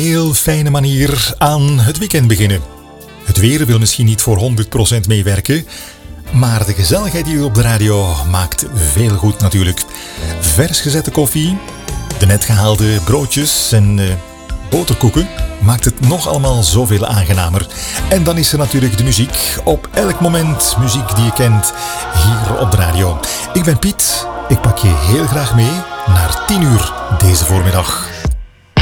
heel fijne manier aan het weekend beginnen. Het weer wil misschien niet voor 100% meewerken, maar de gezelligheid hier op de radio maakt veel goed natuurlijk. Vers gezette koffie, de net gehaalde broodjes en boterkoeken maakt het nog allemaal zoveel aangenamer. En dan is er natuurlijk de muziek. Op elk moment muziek die je kent hier op de radio. Ik ben Piet. Ik pak je heel graag mee naar 10 uur deze voormiddag.